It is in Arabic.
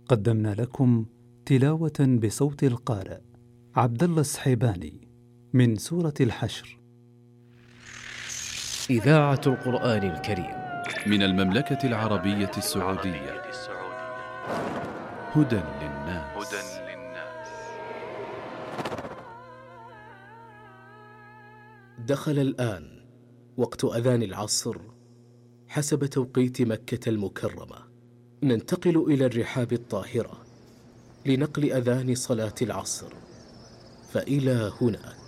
قدمنا لكم تلاوة بصوت القارئ عبد الله السحيباني من سورة الحشر. إذاعة القرآن الكريم من المملكة العربية السعودية. هدى للناس. دخل الآن وقت أذان العصر حسب توقيت مكة المكرمة. ننتقل إلى الرحاب الطاهرة لنقل أذان صلاة العصر، فإلى هناك.